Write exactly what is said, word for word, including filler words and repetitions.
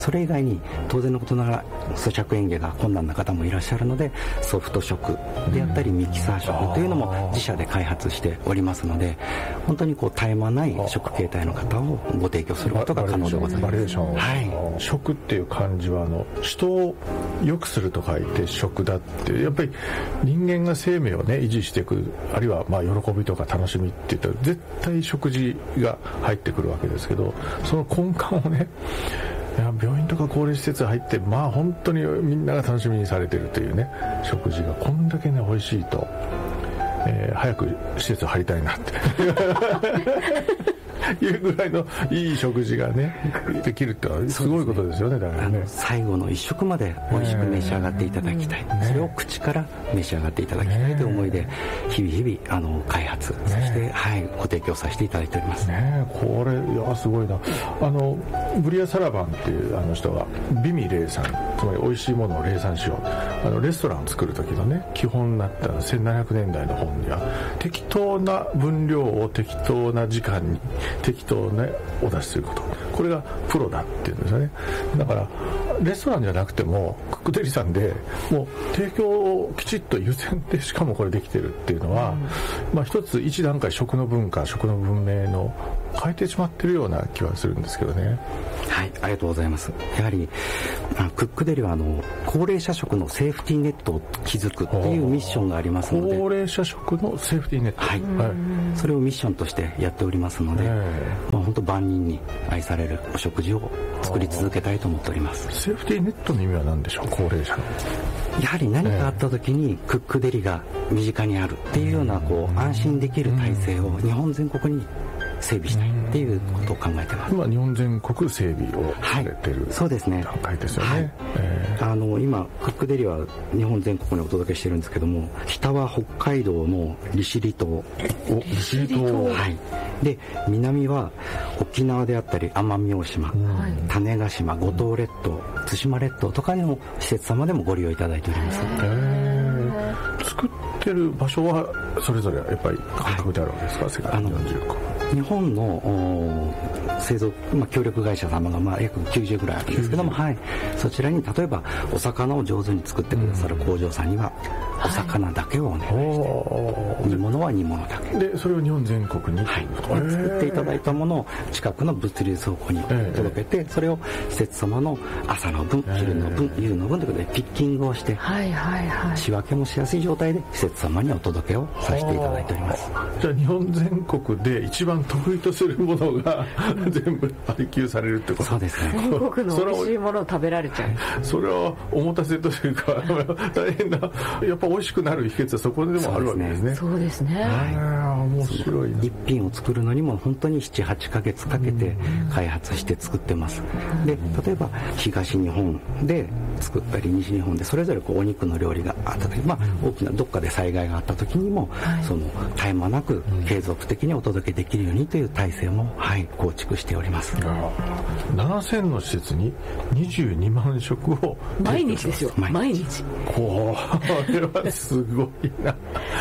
それ以外に当然のことながら咀嚼嚥下が困難な方もいらっしゃるので、ソフト食であったりミキサー食というのも自社で開発しておりますので、本当にこう絶え間ない食形態の方をご提供することが可能でございます。 バリエーション、 はい、 食っていう漢字はあの人を良くすると書いて食だって、やっぱり人間が生命をね維持していく、あるいはまあ喜びとか楽しみっていったら絶対食事が入ってくるわけですけど、その根幹をね、いや病院とか高齢施設入って、まあ本当にみんなが楽しみにされてるというね食事がこんだけね美味しいと、えー、早く施設入りたいなっていうぐらいのいい食事がねできるってのはすごいことですよね。だからね、 あの最後の一食まで美味しく召し上がっていただきたい、ね、それを口から召し上がっていただきたいという思いで、日々日々あの開発、そして、はい、ご提供させていただいておりますね。これいやすごいな。あのブリア・サラバンっていうあの人が美味冷産、つまり美味しいものを冷産しよう、あのレストランを作る時のね基本になったせんななひゃくねんだいの本には、適当な分量を適当な時間に適当ねお出しすること、これがプロだっていうんですよね。だからレストランじゃなくてもクックデリさんでもう提供をきちっと優先でしかもこれできてるっていうのは、うん、まあ一つ一段階食の文化食の文明の変えてしまってるような気はするんですけどね。 はい、ありがとうございます。やはりクックデリはあの高齢者食のセーフティーネットを築くっていうミッションがありますので、 高齢者食のセーフティーネット、 はい、はい、それをミッションとしてやっておりますので、まあ、本当万人に愛されるお食事を作り続けたいと思っております。 セーフティーネットの意味は何でしょう。高齢者のやはり何かあった時にクックデリが身近にあるっていうようなこう安心できる体制を日本全国に整備したいっていうことを考えてます。 今日本全国整備をされてる、はい、 そうですね、 段階ですよね、はい、 えー、あの今クックデリは日本全国にお届けしてるんですけども、北は北海道の利尻島、お利尻島、 はい、で南は沖縄であったり奄美大島、はい、種子島、五島列島、対馬列島とかの施設様でもご利用いただいております。 作ってる場所はそれぞれやっぱり感覚であるわけですか、はい、世界よんじゅうか。 日本の製造、まあ、協力会社様がまあ約きゅうじゅうぐらいあるんですけども、はい、そちらに例えばお魚を上手に作ってくださる工場さんにはお魚だけをお願いして、はい、煮物は煮物だけで、それを日本全国に、 はい、作っていただいたものを近くの物流倉庫に届けて、それを施設様の朝の分、昼の分、夕の分ということでピッキングをして、はいはいはい、仕分けもしやすい状態で施設様にお届けをさせていただいております。 じゃあ日本全国で一番得意とするものが全部配給されるってこと。 そうですね。 全国の美味しいものを食べられちゃう。 それはおもたせというか大変な、やっぱ美味しくなる秘訣はそこでもあるわけですね。 そうですね。 はい、面白いな。 一品を作るのにも本当にななはちかげつかけて開発して作ってます。で、例えば東日本で作ったり西日本でそれぞれこうお肉の料理があった時、まあ、大きなどっかで災害があった時にも、はい、その絶え間なく継続的にお届けできるようにという体制も、はい、構築しております。 ななせんの施設ににじゅうにまん食を毎日ですよ。毎日。 これはすごいな。